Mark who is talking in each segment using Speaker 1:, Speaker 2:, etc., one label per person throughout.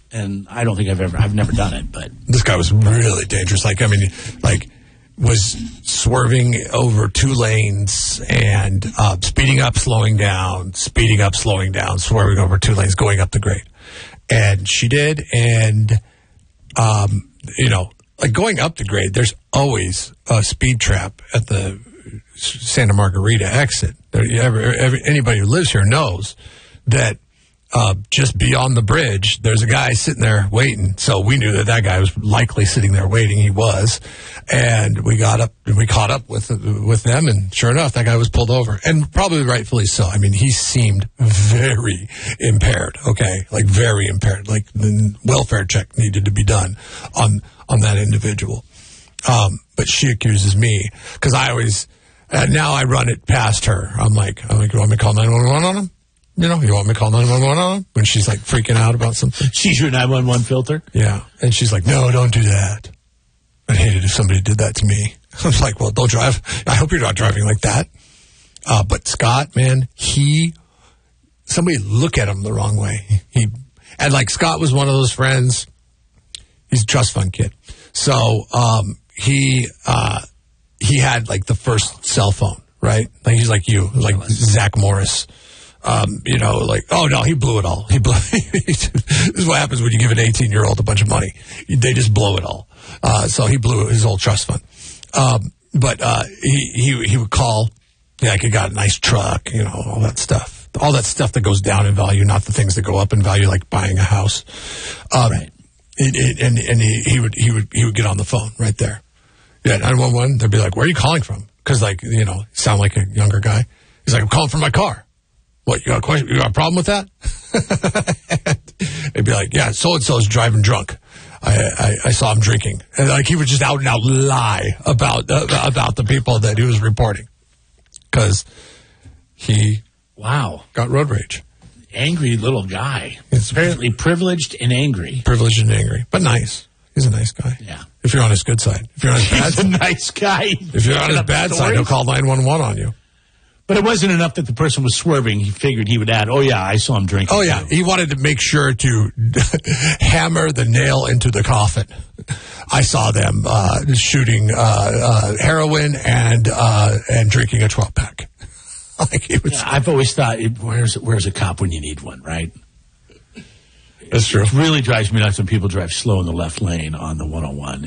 Speaker 1: And I don't think I've never done it, but
Speaker 2: this guy was really dangerous. Was swerving over 2 lanes and speeding up, slowing down, swerving over 2 lanes, going up the grade. And she did, and, going up the grade, there's always a speed trap at the Santa Margarita exit. Anybody who lives here knows that just beyond the bridge, there's a guy sitting there waiting. So we knew that guy was likely sitting there waiting. He was. And we got up and we caught up with them. And sure enough, that guy was pulled over. And probably rightfully so. I mean, he seemed very impaired. Okay. Like very impaired. Like the welfare check needed to be done on that individual. But she accuses me because I always, now I run it past her. I'm like, you want me to call 911 on him? You want me to call 911 on him? When she's like freaking out about something.
Speaker 1: She's your 911 filter?
Speaker 2: Yeah. And she's like, no, don't do that. I'd hate it if somebody did that to me. I was like, well, don't drive. I hope you're not driving like that. But Scott, man, somebody look at him the wrong way. Scott was one of those friends. He's a trust fund kid. So, he had like the first cell phone, right? Like he's like you, like Zach Morris. Oh no, he blew it all. This is what happens when you give an 18-year-old a bunch of money. They just blow it all. So he blew his old trust fund. But he would call, like he got a nice truck, all that stuff. All that stuff that goes down in value, not the things that go up in value, like buying a house. Right. And he would get on the phone right there. Yeah, 911, they'd be like, where are you calling from? Because sound like a younger guy. He's like, I'm calling from my car. What, you got a question? You got a problem with that? They'd be like, yeah, so-and-so's driving drunk. I saw him drinking. And he would just out and out lie about the people that he was reporting. Because he got road rage.
Speaker 1: Angry little guy. He's apparently privileged and angry.
Speaker 2: Privileged and angry, but nice. He's a nice guy.
Speaker 1: Yeah.
Speaker 2: If you're on his good side. If you're on his bad side.
Speaker 1: He's a nice guy.
Speaker 2: If you're on his bad side, he'll call 911 on you.
Speaker 1: But it wasn't enough that the person was swerving. He figured he would add, oh, yeah, I saw him drinking.
Speaker 2: Oh, yeah. He wanted to make sure to hammer the nail into the coffin. I saw them shooting heroin and drinking a 12-pack.
Speaker 1: I've always thought, where's a cop when you need one, right?
Speaker 2: That's true.
Speaker 1: It really drives me nuts when people drive slow in the left lane on the 101.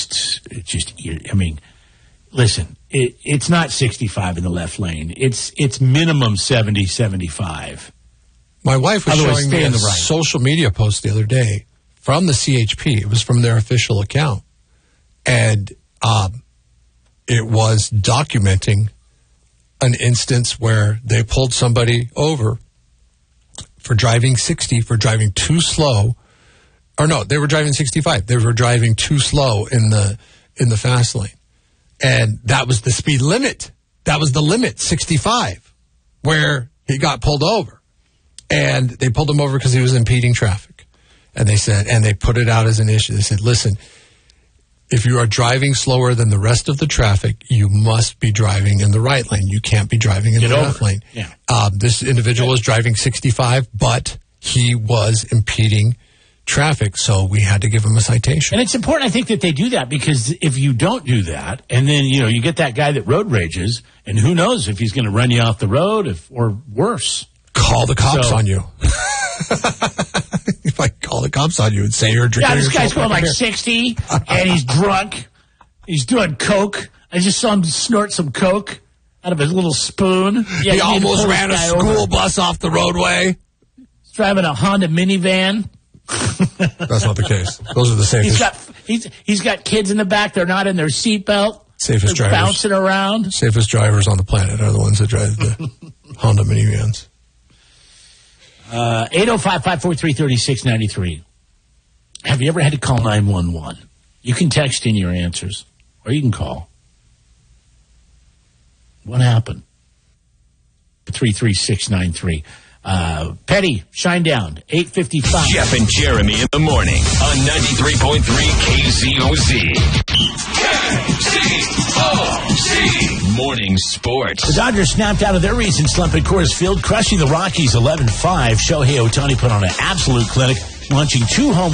Speaker 1: Listen, it's not 65 in the left lane. It's minimum 70, 75.
Speaker 2: My wife was showing me a social media post the other day from the CHP. It was from their official account. And it was documenting an instance where they pulled somebody over for driving 60, for driving too slow. Or no, they were driving 65. They were driving too slow in the fast lane. And that was the speed limit. That was the limit, 65, where he got pulled over. And they pulled him over because he was impeding traffic. And they said, and they put it out as an issue. They said, listen, if you are driving slower than the rest of the traffic, you must be driving in the right lane. You can't be driving in the left lane.
Speaker 1: Yeah.
Speaker 2: This individual was driving 65, but he was impeding traffic, so we had to give him a citation.
Speaker 1: And it's important, I think, that they do that, because if you don't do that, and then, you get that guy that road rages, and who knows if he's going to run you off the road or worse.
Speaker 2: Call the cops on you. If I call the cops on you and say you're drinking.
Speaker 1: Yeah, this guy's going like 60, and he's drunk. He's doing coke. I just saw him snort some coke out of his little spoon. Yeah,
Speaker 2: he almost ran a school bus off the roadway.
Speaker 1: He's driving a Honda minivan.
Speaker 2: That's not the case. Those are the safest.
Speaker 1: He's got kids in the back. They're not in their seatbelt.
Speaker 2: Safest drivers.
Speaker 1: Bouncing around.
Speaker 2: Safest drivers on the planet are the ones that drive the Honda minivans.
Speaker 1: 805-543-3693. Have you ever had to call 911? You can text in your answers, or you can call. What happened? 33693. Petty, shine down, 8:55.
Speaker 3: Jeff and Jeremy in the morning on 93.3 KZOZ. KZOZ Morning Sports.
Speaker 1: The Dodgers snapped out of their recent slump at Coors Field, crushing the Rockies 11-5. Shohei Ohtani put on an absolute clinic, launching 2 home